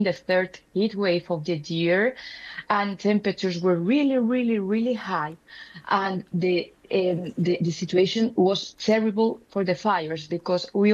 the third heat wave of the year, and temperatures were really, really, really high. And the situation was terrible for the fires because we